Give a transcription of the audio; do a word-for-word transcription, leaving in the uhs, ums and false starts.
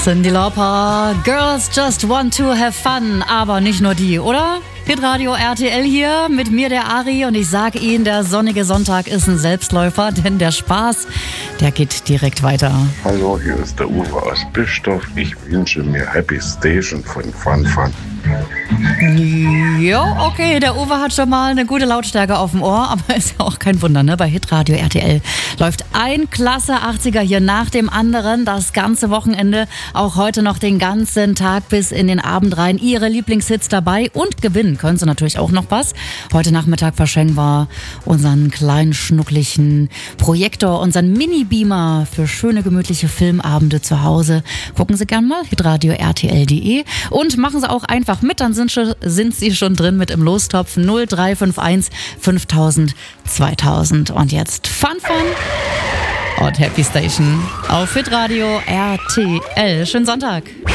Cyndi Lauper, Girls Just Want to Have Fun, aber nicht nur die, oder? Hitradio R T L hier, mit mir der Ari, und ich sage Ihnen, der sonnige Sonntag ist ein Selbstläufer, denn der Spaß, der geht direkt weiter. Hallo, hier ist der Uwe aus Bischdorf. Ich wünsche mir Happy Station von Fun Fun. Jo, okay, der Uwe hat schon mal eine gute Lautstärke auf dem Ohr, aber ist ja auch kein Wunder, ne? Bei Hitradio R T L läuft ein klasse achtziger hier nach dem anderen, das ganze Wochenende, auch heute noch den ganzen Tag bis in den Abend rein. Ihre Lieblingshits dabei, und gewinnen können Sie natürlich auch noch was. Heute Nachmittag verschenken wir unseren kleinen schnucklichen Projektor, unseren Mini-Beamer für schöne gemütliche Filmabende zu Hause. Gucken Sie gern mal, hitradio r t l punkt d e, und machen Sie auch einfach mit, dann sind, schon, sind Sie schon drin mit im Lostopf null drei fünf eins fünftausend zweitausend. Und jetzt Fun Fun und Happy Station auf Hitradio R T L. Schönen Sonntag.